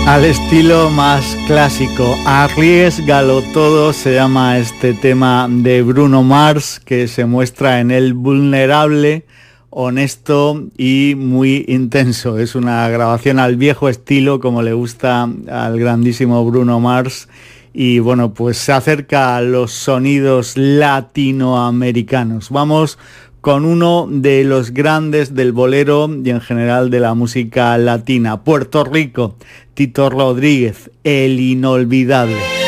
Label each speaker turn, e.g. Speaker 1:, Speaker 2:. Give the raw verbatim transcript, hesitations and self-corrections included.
Speaker 1: Al estilo más clásico, Arriésgalo todo se llama este tema de Bruno Mars, que se muestra en él vulnerable, honesto y muy intenso. Es una grabación al viejo estilo, como le gusta al grandísimo Bruno Mars, y bueno, pues se acerca a los sonidos latinoamericanos. Vamos con uno de los grandes del bolero y en general de la música latina, Puerto Rico, Tito Rodríguez, el inolvidable.